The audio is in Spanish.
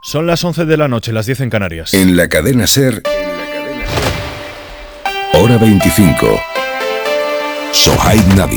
Son las 11 de la noche, las 10 en Canarias. En la cadena SER, Hora 25. Sohaib Nabi.